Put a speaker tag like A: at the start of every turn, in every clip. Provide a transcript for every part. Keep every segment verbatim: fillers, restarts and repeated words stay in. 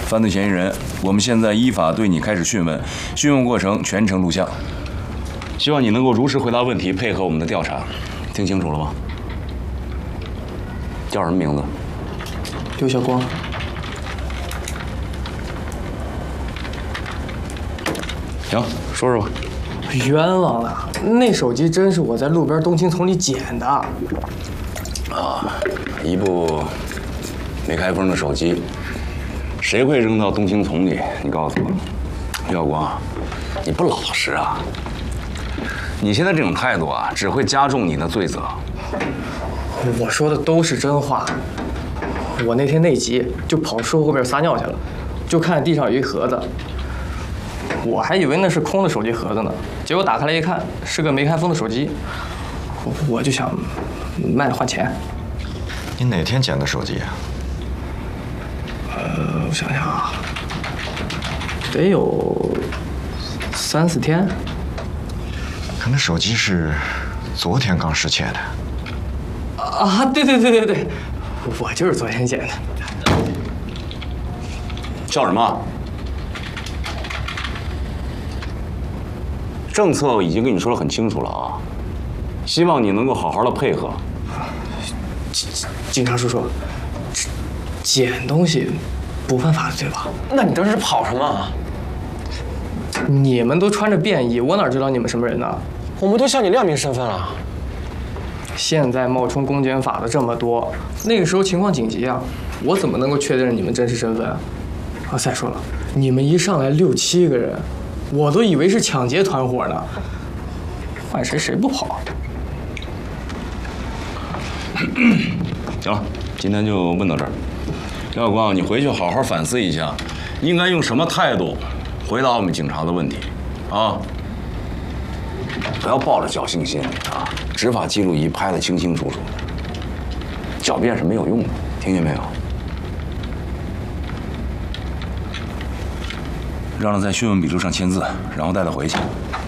A: 犯罪嫌疑人，我们现在依法对你开始讯问，讯问过程全程录像。希望你能够如实回答问题，配合我们的调查。听清楚了吗？叫什么名字？
B: 刘晓光。
A: 行，说说吧。
B: 冤枉了，那手机真是我在路边冬青丛里捡的。
A: 啊，一部没开封的手机，谁会扔到冬青丛里？你告诉我，刘晓光，你不老实啊！你现在这种态度啊，只会加重你的罪责。
B: 我说的都是真话。我那天内急，就跑树后边撒尿去了，就看地上有一盒子，我还以为那是空的手机盒子呢，结果打开来一看，是个没开封的手机，我我就想卖了换钱。
C: 你哪天捡的手机啊？
B: 呃，我想想啊，得有三四天。
C: 可那手机是昨天刚失窃的。
B: 啊，对对对对对，我就是昨天捡的。
A: 叫什么？政策已经跟你说得很清楚了啊，希望你能够好好的配合。
B: 警警察叔叔，捡东西不犯法对吧？
D: 那你当时跑什么？
B: 你们都穿着便衣，我哪知道你们什么人呢？
D: 我们都向你亮明身份了。
B: 现在冒充公检法的这么多，那个时候情况紧急啊，我怎么能够确认你们真实身份啊？啊，再说了，你们一上来六七个人，我都以为是抢劫团伙呢，换谁谁不跑？
A: 行了，今天就问到这儿。廖晓光，你回去好好反思一下，应该用什么态度回答我们警察的问题，啊？不要抱着侥幸心理啊！执法记录仪拍得清清楚楚的，狡辩是没有用的，听见没有？让他在讯问笔录上签字，然后带他回去。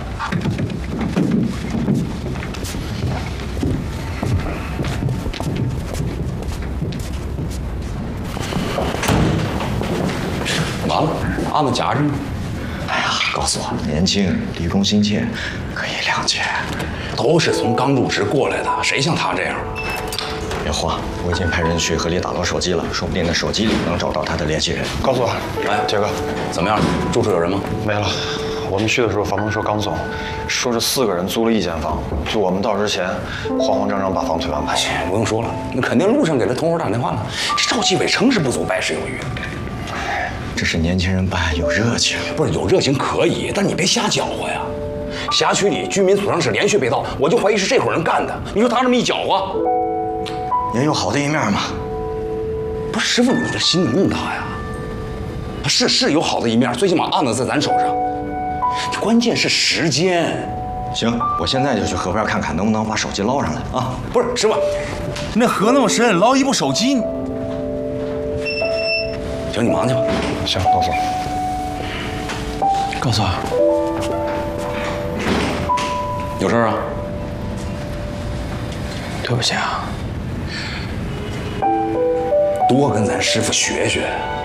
A: 完了，案子夹着呢。
C: 哎呀，告诉我，年轻，立功心切，可以谅解。
A: 都是从刚入职过来的，谁像他这样？
C: 别慌，我已经派人去河里打捞手机了，说不定那手机里能找到他的联系人。
E: 告诉我，
A: 哎，
E: 杰哥，
A: 怎么样？住处有人吗？
E: 没了。我们去的时候，房东说刚走，说是四个人租了一间房，就我们到之前，慌慌张张把房推完跑。
A: 不用说了，那肯定路上给他同伙打电话了。这赵继伟成事不足败事有余。
C: 这是年轻人办案有热情，
A: 不是有热情可以，但你别瞎搅和呀。辖区里居民锁上是连续被盗，我就怀疑是这伙人干的。你说他这么一搅和，
C: 也有好的一面嘛。
A: 不是师傅，你这心怎么那么大呀？是是有好的一面，最起码案子在咱手上。关键是时间。
C: 行，我现在就去河边看看能不能把手机捞上来啊！
A: 不是师傅，那河那么深，捞一部手机，行，你忙去吧。
E: 行，告诉我。
B: 告诉我，
A: 有事啊？
B: 对不起啊。
A: 多跟咱师傅学学。